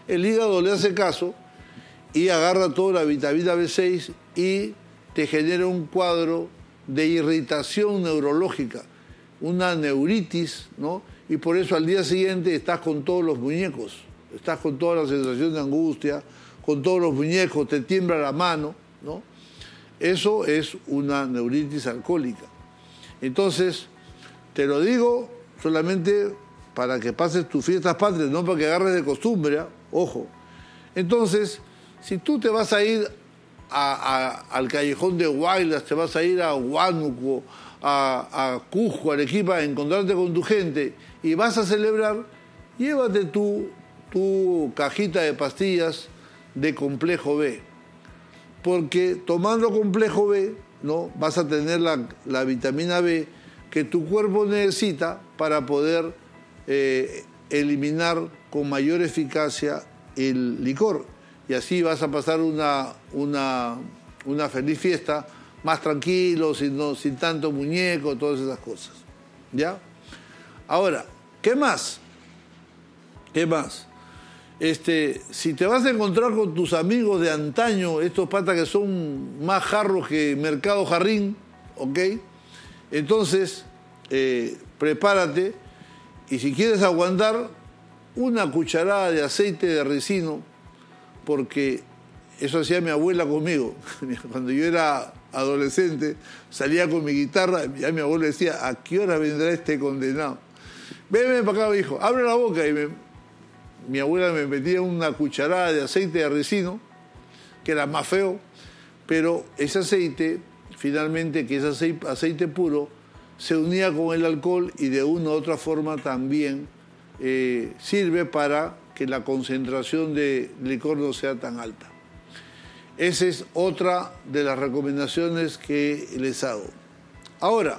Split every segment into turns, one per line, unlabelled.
el hígado le hace caso y agarra toda la vitamina B6 y te genera un cuadro de irritación neurológica, una neuritis, ¿no? Y por eso al día siguiente estás con todos los muñecos, estás con toda la sensación de angustia, con todos los muñecos, te tiembla la mano, ¿no? Eso es una neuritis alcohólica. Entonces, te lo digo solamente para que pases tus fiestas patrias, no para que agarres de costumbre, ¿eh? Ojo. Entonces, si tú te vas a ir al callejón de Huaylas, te vas a ir a Huánuco, a Cusco, Arequipa, a encontrarte con tu gente y vas a celebrar, llévate tu cajita de pastillas de complejo B. Porque tomando complejo B, ¿no? Vas a tener la vitamina B que tu cuerpo necesita para poder eliminar con mayor eficacia el licor. Y así vas a pasar una feliz fiesta, más tranquilo, sin tanto muñeco, todas esas cosas. ¿Ya? Ahora, ¿qué más? ¿Qué más? Si te vas a encontrar con tus amigos de antaño, estos patas que son más jarros que Mercado Jarrín, ¿ok? Entonces, prepárate y si quieres aguantar, una cucharada de aceite de ricino, porque eso hacía mi abuela conmigo. Cuando yo era adolescente, salía con mi guitarra y a mi abuelo decía, ¿a qué hora vendrá este condenado? Ven para acá, hijo, abre la boca. Y mi abuela me metía una cucharada de aceite de ricino, que era más feo, pero ese aceite, finalmente, que es aceite puro, se unía con el alcohol y de una u otra forma también sirve para que la concentración de licor no sea tan alta. Esa es otra de las recomendaciones que les hago. Ahora,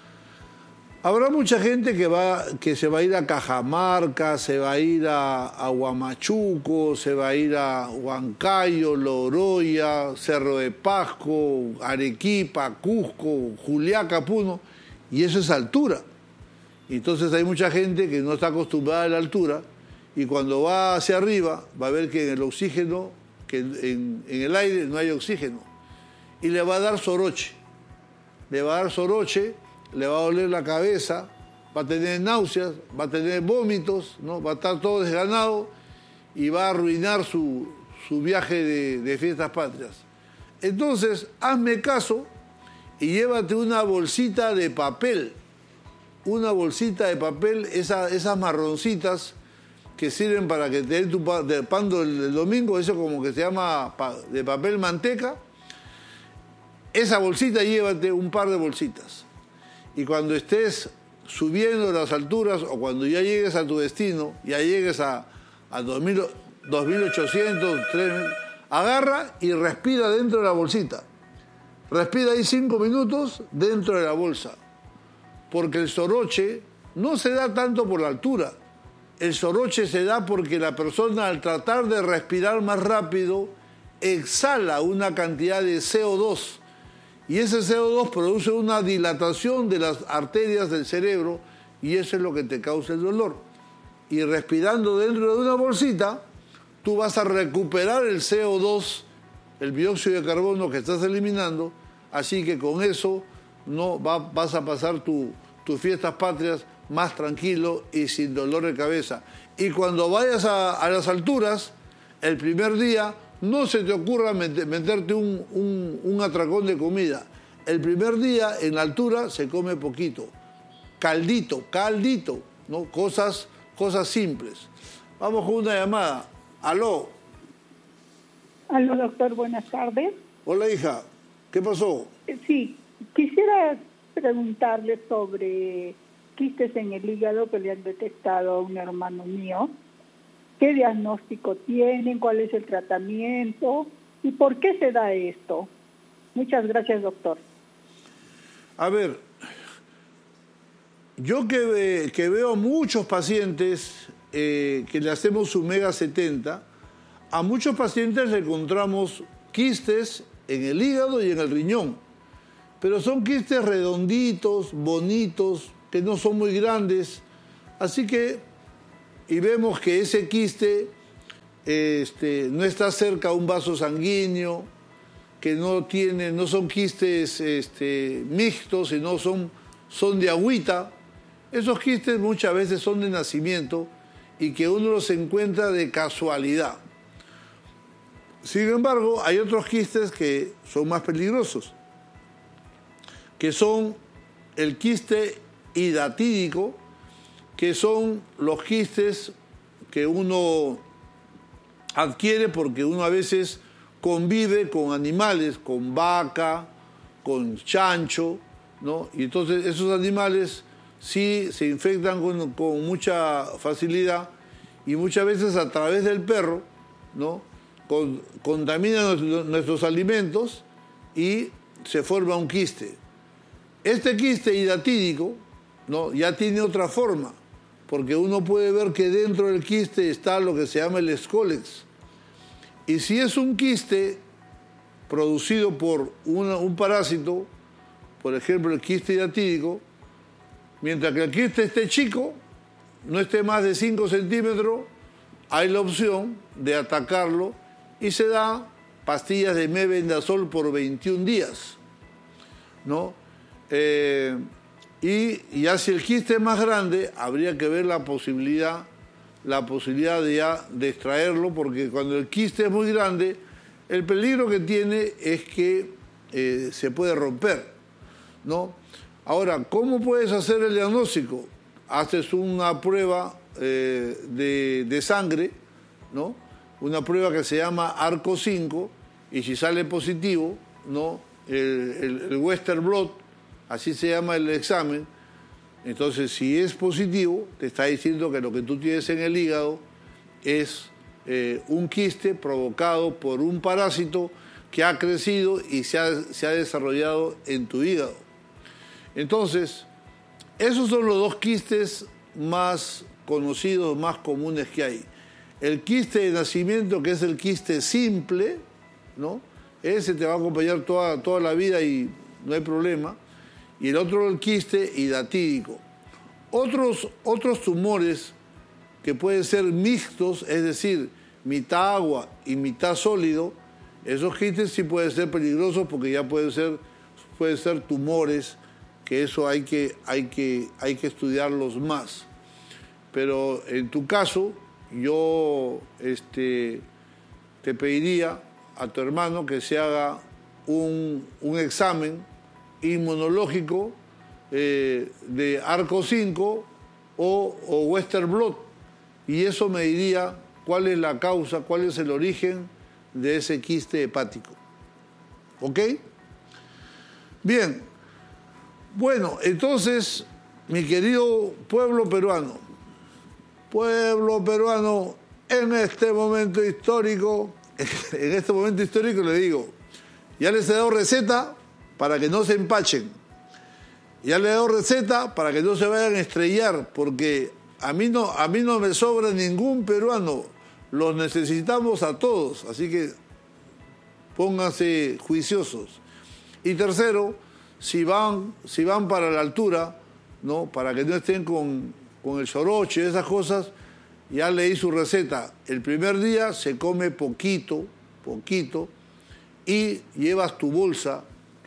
habrá mucha gente que se va a ir a Cajamarca, se va a ir a Huamachuco, se va a ir a Huancayo, Loroya, Cerro de Pasco, Arequipa, Cusco, Juliaca, Puno, y eso es altura. Entonces hay mucha gente que no está acostumbrada a la altura y cuando va hacia arriba va a ver que en el oxígeno, que en el aire no hay oxígeno y le va a dar soroche. Le va a dar soroche, le va a doler la cabeza, va a tener náuseas, va a tener vómitos, ¿no? Va a estar todo desganado y va a arruinar su viaje de fiestas patrias. Entonces, hazme caso y llévate una bolsita de papel. Una bolsita de papel, esas marroncitas que sirven para que te den tu pan del domingo, eso como que se llama de papel manteca. Esa bolsita, llévate un par de bolsitas. Y cuando estés subiendo las alturas o cuando ya llegues a tu destino, ya llegues a 2.800, 3.000, agarra y respira dentro de la bolsita. Respira ahí 5 minutos dentro de la bolsa. Porque el soroche no se da tanto por la altura. El soroche se da porque la persona, al tratar de respirar más rápido, exhala una cantidad de CO2. Y ese CO2 produce una dilatación de las arterias del cerebro y eso es lo que te causa el dolor. Y respirando dentro de una bolsita, tú vas a recuperar el CO2, el dióxido de carbono que estás eliminando, así que con eso vas a pasar tus fiestas patrias más tranquilo y sin dolor de cabeza. Y cuando vayas a las alturas, el primer día, no se te ocurra meterte un atracón de comida. El primer día en la altura se come poquito. Caldito, ¿no? Cosas simples. Vamos con una llamada. Aló.
Aló, doctor, buenas tardes.
Hola, hija. ¿Qué pasó?
Sí, quisiera preguntarle sobre quistes en el hígado que le han detectado a un hermano mío. ¿Qué diagnóstico tienen? ¿Cuál es el tratamiento? ¿Y por qué se da esto? Muchas gracias, doctor.
A ver, yo que veo muchos pacientes que le hacemos su Omega 70, a muchos pacientes le encontramos quistes en el hígado y en el riñón. Pero son quistes redonditos, bonitos, que no son muy grandes. Así que, y vemos que ese quiste no está cerca a un vaso sanguíneo, que no son quistes mixtos, sino son de agüita. Esos quistes muchas veces son de nacimiento y que uno los encuentra de casualidad. Sin embargo, hay otros quistes que son más peligrosos, que son el quiste hidatídico, que son los quistes que uno adquiere porque uno a veces convive con animales, con vaca, con chancho, ¿no? Y entonces esos animales sí se infectan con mucha facilidad y muchas veces a través del perro, ¿no? Contaminan nuestros alimentos y se forma un quiste. Este quiste hidatídico, ¿no? Ya tiene otra forma, porque uno puede ver que dentro del quiste está lo que se llama el escólex. Y si es un quiste producido por un parásito, por ejemplo el quiste hidatídico, mientras que el quiste esté chico, no esté más de 5 centímetros, hay la opción de atacarlo y se da pastillas de mebendazol por 21 días, ¿no? Y ya si el quiste es más grande, habría que ver la posibilidad de extraerlo, porque cuando el quiste es muy grande, el peligro que tiene es que se puede romper, ¿no? Ahora, ¿cómo puedes hacer el diagnóstico? Haces una prueba de sangre, ¿no? Una prueba que se llama ARCO5, y si sale positivo, ¿no? El Western Blot, así se llama el examen. Entonces, si es positivo, te está diciendo que lo que tú tienes en el hígado es un quiste provocado por un parásito que ha crecido y se ha desarrollado en tu hígado. Entonces, esos son los dos quistes más conocidos, más comunes que hay. El quiste de nacimiento, que es el quiste simple, ¿no? Ese te va a acompañar toda la vida y no hay problema. Y el otro, el quiste hidatídico. Otros tumores que pueden ser mixtos, es decir, mitad agua y mitad sólido, esos quistes sí pueden ser peligrosos porque ya pueden ser tumores, que eso hay que estudiarlos más. Pero en tu caso, yo te pediría a tu hermano que se haga un examen inmunológico de ARCO5 o Western Blot, y eso me diría cuál es la causa, cuál es el origen de ese quiste hepático. ¿Ok? Bien. Bueno, entonces, mi querido pueblo peruano, en este momento histórico le digo, ya les he dado receta para que no se empachen, ya les he dado receta para que no se vayan a estrellar, porque a mí no me sobra ningún peruano, los necesitamos a todos, así que pónganse juiciosos. Y tercero, si van para la altura, ¿no? Para que no estén con el soroche y esas cosas, ya leí su receta. El primer día se come poquito, y llevas tu bolsa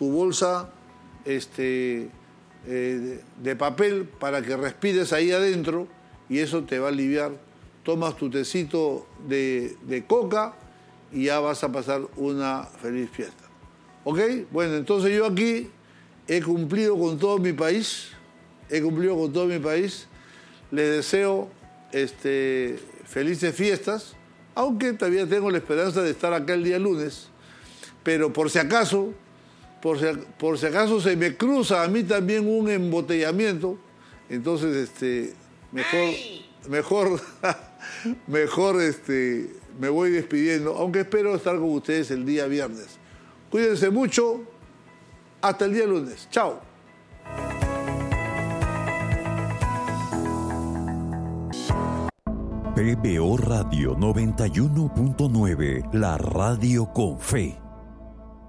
de papel para que respires ahí adentro y eso te va a aliviar. Tomas tu tecito de coca y ya vas a pasar una feliz fiesta. ¿Ok? Bueno, entonces yo aquí he cumplido con todo mi país. Les deseo felices fiestas, aunque todavía tengo la esperanza de estar acá el día lunes. Pero por si acaso se me cruza a mí también un embotellamiento, entonces mejor me voy despidiendo, aunque espero estar con ustedes el día viernes. Cuídense mucho, hasta el día lunes. Chao.
PBO Radio 91.9, la radio con fe.